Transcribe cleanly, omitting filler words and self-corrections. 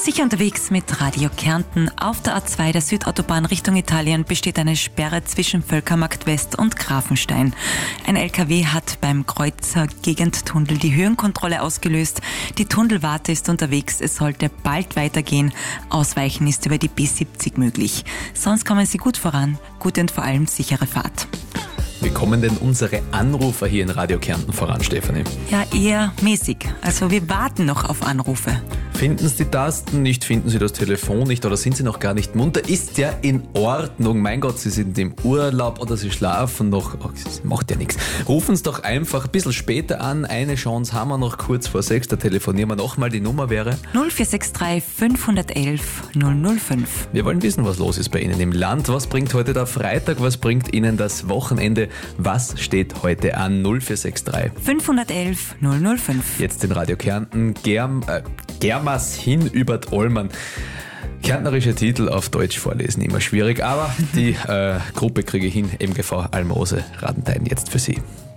Sicher unterwegs mit Radio Kärnten. Auf der A2 der Südautobahn Richtung Italien besteht eine Sperre zwischen Völkermarkt West und Grafenstein. Ein LKW hat beim Kreuzer Gegendtunnel die Höhenkontrolle ausgelöst. Die Tunnelwarte ist unterwegs. Es sollte bald weitergehen. Ausweichen ist über die B70 möglich. Sonst kommen Sie gut voran. Gute und vor allem sichere Fahrt. Wie kommen denn unsere Anrufer hier in Radio Kärnten voran, Stefanie? Ja, eher mäßig. Also wir warten noch auf Anrufe. Finden Sie die Tasten nicht, finden Sie das Telefon nicht oder sind Sie noch gar nicht munter? Ist ja in Ordnung. Mein Gott, Sie sind im Urlaub oder Sie schlafen noch. Oh, das macht ja nichts. Rufen Sie doch einfach ein bisschen später an. Eine Chance haben wir noch kurz vor 6. Da telefonieren wir nochmal. Die Nummer wäre 0463 511 005. Wir wollen wissen, was los ist bei Ihnen im Land. Was bringt heute der Freitag? Was bringt Ihnen das Wochenende? Was steht heute an? 0463 511 005. Jetzt in Radio Kärnten. Germas hin über d'Olman. Kärntnerische Titel auf Deutsch vorlesen, immer schwierig, aber die Gruppe kriege ich hin. MGV Almose Radenthein jetzt für Sie.